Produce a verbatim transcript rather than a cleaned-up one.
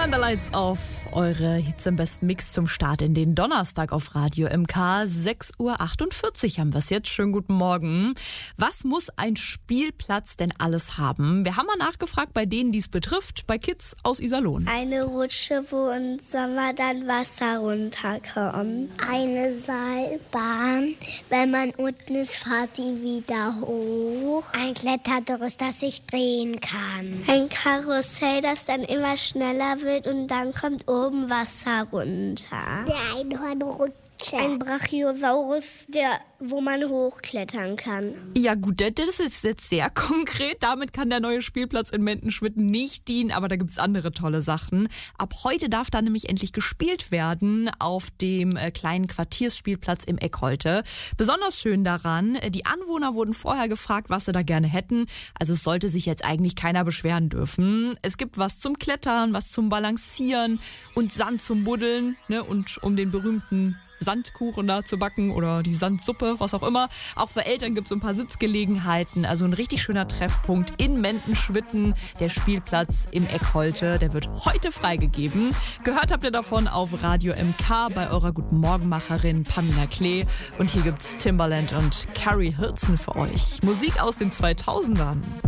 Turn the Lights Off. Eure Hits im besten Mix zum Start in den Donnerstag auf Radio M K. sechs Uhr achtundvierzig haben wir es jetzt. Schönen guten Morgen. Was muss ein Spielplatz denn alles haben? Wir haben mal nachgefragt bei denen, die es betrifft, bei Kids aus Iserlohn. Eine Rutsche, wo im Sommer dann Wasser runterkommt. Eine Seilbahn. Wenn man unten ist, fahrt die wieder hoch. Ein Klettergerüst, das sich drehen kann. Ein Karussell, das dann immer schneller wird und dann kommt oben Wasser runter. Der Einhornrutsche. Ein Brachiosaurus, der, wo man hochklettern kann. Ja gut, das ist jetzt sehr konkret. Damit kann der neue Spielplatz in Mentenschwidt nicht dienen, aber da gibt's andere tolle Sachen. Ab heute darf da nämlich endlich gespielt werden auf dem äh, kleinen Quartiersspielplatz im Eckholte. Besonders schön daran, die Anwohner wurden vorher gefragt, was sie da gerne hätten. Also es sollte sich jetzt eigentlich keiner beschweren dürfen. Es gibt was zum Klettern, was zum Balancieren und Sand zum Buddeln, ne, und um den berühmten Sandkuchen da zu backen oder die Sandsuppe, was auch immer. Auch für Eltern gibt es ein paar Sitzgelegenheiten. Also ein richtig schöner Treffpunkt in Mentenschwitten. Der Spielplatz im Eckholte, der wird heute freigegeben. Gehört habt ihr davon auf Radio M K bei eurer Guten Morgenmacherin Pamina Klee. Und hier gibt's Timbaland und Carrie Hilton für euch. Musik aus den zweitausendern.